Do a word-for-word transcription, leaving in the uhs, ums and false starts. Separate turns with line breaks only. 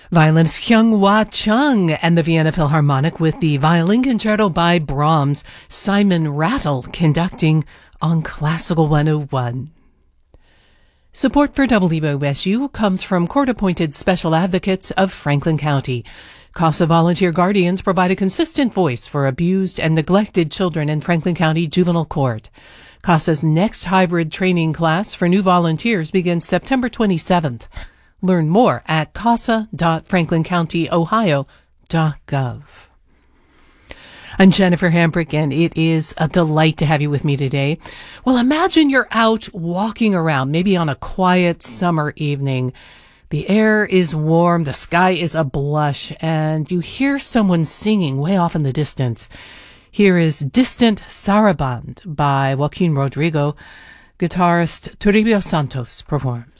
Violinist Kyung-Hwa Chung and the Vienna Philharmonic with the Violin Concerto by Brahms, Simon Rattle conducting on Classical one oh one. Support for W O S U comes from court-appointed special advocates of Franklin County. CASA volunteer guardians provide a consistent voice for abused and neglected children in Franklin County Juvenile Court. CASA's next hybrid training class for new volunteers begins September twenty-seventh. Learn more at casa dot franklin county ohio dot gov. I'm Jennifer Hambrick, and it is a delight to have you with me today. Well, imagine you're out walking around, maybe on a quiet summer evening. The air is warm, the sky is a blush, and you hear someone singing way off in the distance. Here is Distant Saraband by Joaquin Rodrigo. Guitarist Toribio Santos performs.